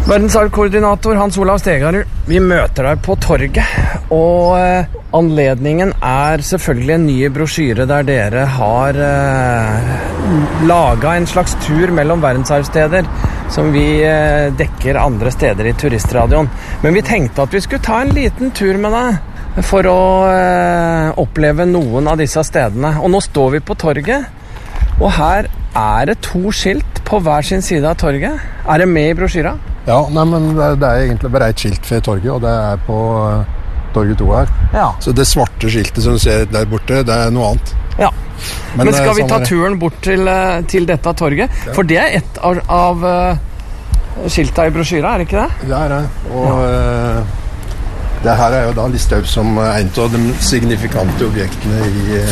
Verdensarvkoordinator Hans Olav Stegarud, vi møter deg på torget, og anledningen er selvfølgelig en ny brosjyre der dere har laget en slags tur mellom verdensarvsteder som vi dekker andre steder i Turistradioen. Men vi tenkte at vi skulle ta en liten tur med deg for å oppleve noen av disse stedene. Og nå står vi på torget, og her er det 2 skilt på hver sin side av torget. Er det med i brosjyra? Ja, nei, men det er egentlig bare et skilt ved torget, og det er på torget 2 her. Ja. Så det svarte skiltet som du ser der borte, det er noe annet. Ja. Men skal vi sånn ta turen bort til dette torget? Ja. For det er et av skiltene i brosjyra, er det ikke det? Det er det, og det her er jo da listet opp som en av de signifikante objektene i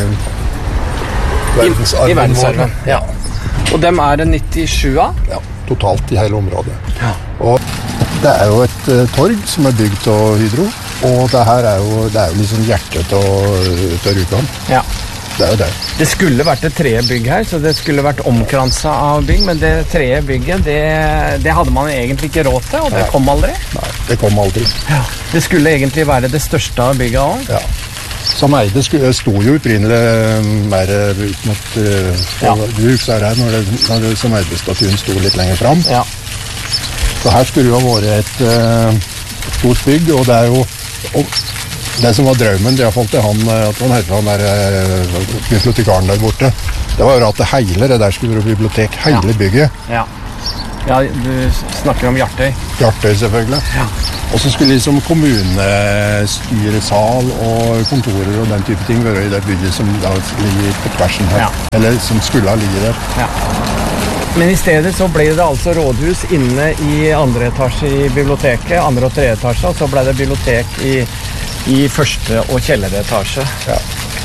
verdensarven. I verdensarven, ja. Og dem er det 97 av? Ja, totalt i hele området. Ja. Og det er jo et torg som er bygd av Hydro, og det her er jo liksom hjertet av Rjukan. Ja. Det er jo det. Det skulle vært et tredje her, så det skulle vært omkranset av bygg, men det tredje bygget, det hadde man egentlig ikke råd til, og det kom aldri. Nei, det kom aldri. Ja. Det skulle egentlig være det største av bygget også. Ja. Som eide sto jo opprinnelig mer ut mot du husker her når som eide-statuen sto litt lenger fram. Ja. Så her skulle jo ha vært et stort bygg, og det er jo det som var drømmen, i hvert fall til han heter han der bibliotekaren der borte, det var jo at hele det der skulle være bibliotek, hele bygget. Ja. Ja, du snakker om Hjartøy. Hjartøy, selvfølgelig. Ja. Og så skulle liksom kommunestyresal og kontorer og den type ting være i det bygget som da ligger på tversen her. Ja. Eller som skulle ha ligget der. Ja. Men i stedet så ble det altså rådhus inne i andre etasje i biblioteket, andre og tredje etasje, og så ble det bibliotek i første og kjelleretasje. Ja.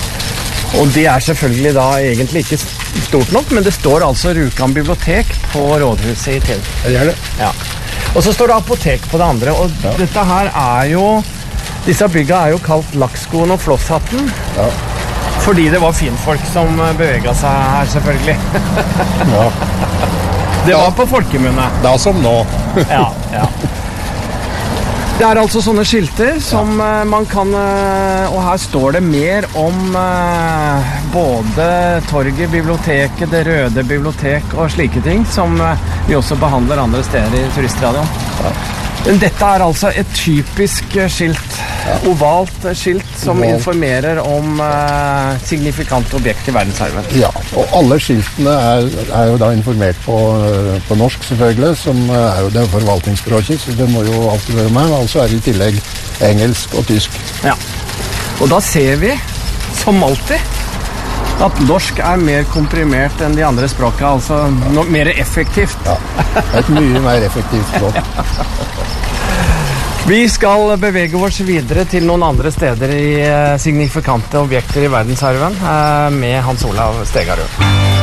Og det er selvfølgelig da egentlig ikke stort nok, men det står altså Rjukan bibliotek på rådhuset i til. Det gjør det. Ja. Og så står det apotek på det andre, og dette her er jo, disse bygga er jo kalt Lakkskoen og Flosshatten, fordi det var finfolk som beveget seg her selvfølgelig. Ja. Det var på folkemunne. Det er som nå. Ja. Det er altså sånne skilter som man kan, og her står det mer om både torget, biblioteket, det røde bibliotek og slike ting, som vi også behandler andre steder i Turistradioen. Ja. Men dette er altså et typisk skilt, ovalt skilt, som informerer om signifikante objekt i verdensarven. Ja, og alle skiltene er jo da informert på norsk selvfølgelig, som er jo det forvaltningsspråket, så det må jo alltid være med, og så er det i tillegg engelsk og tysk. Ja, og da ser vi, som alltid, at norsk er mer komprimert enn de andre språkene, altså mer effektivt. Ja, et mye mer effektivt språk. Vi skal bevege oss videre til noen andre steder i signifikante objekter i verdensarven med Hans Olav Stegarud.